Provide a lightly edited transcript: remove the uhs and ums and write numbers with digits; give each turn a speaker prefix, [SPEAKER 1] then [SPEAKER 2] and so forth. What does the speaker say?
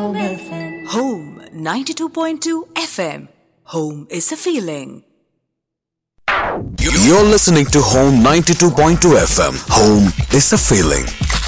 [SPEAKER 1] Home FM.
[SPEAKER 2] Home 92.2 FM. Home is a feeling.
[SPEAKER 3] You're listening to Home 92.2 FM. Home is a feeling.